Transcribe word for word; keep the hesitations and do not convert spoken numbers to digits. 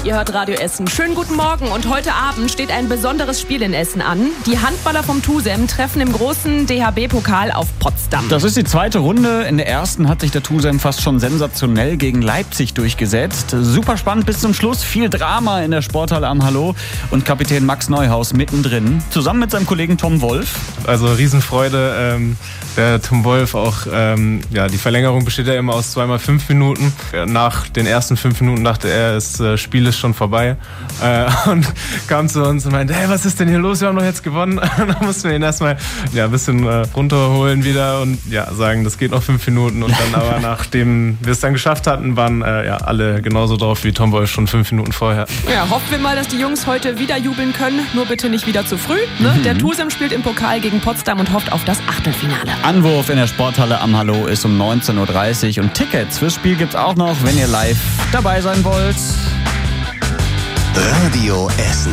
Ihr hört Radio Essen. Schönen guten Morgen und heute Abend steht ein besonderes Spiel in Essen an. Die Handballer vom TuSem treffen im großen D H B-Pokal auf Potsdam. Das ist die zweite Runde. In der ersten hat sich der TuSem fast schon sensationell gegen Leipzig durchgesetzt. Super spannend bis zum Schluss. Viel Drama in der Sporthalle am Hallo und Kapitän Max Neuhaus mittendrin. Zusammen mit seinem Kollegen Tom Wolf. Also Riesenfreude. Ähm, der Tom Wolf auch, ähm, ja, die Verlängerung besteht ja immer aus zweimal fünf Minuten. Nach den ersten fünf Minuten dachte er, das äh, Spiel ist schon vorbei. Äh, und kam zu uns und meinte, hey, was ist denn hier los? Wir haben doch jetzt gewonnen. Und dann mussten wir ihn erstmal ja, ein bisschen äh, runterholen wieder und ja, sagen, das geht noch fünf Minuten. Und dann aber, nachdem wir es dann geschafft hatten, waren äh, ja, alle genauso drauf wie Tom Wolf schon fünf Minuten vorher. Ja, hoffen wir mal, dass die Jungs heute wieder jubeln können. Nur bitte nicht wieder zu früh. Ne? Mhm. Der TuSem spielt im Pokal gegen Potsdam und hofft auf das Achtelfinale. Anwurf in der Sporthalle am Hallo ist um neunzehn Uhr dreißig und Tickets fürs Spiel gibt's auch noch, wenn ihr live dabei sein wollt. Radio Essen.